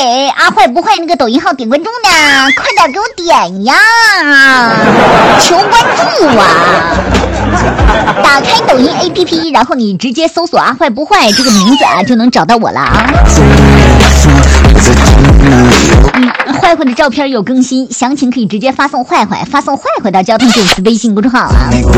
给阿坏不坏那个抖音号点关注呢？快点给我点呀！求关注啊！打开抖音 APP， 然后你直接搜索阿坏不坏这个名字啊，就能找到我了啊。坏坏的照片有更新，详情可以直接发送坏坏到交通90微信公众号啊。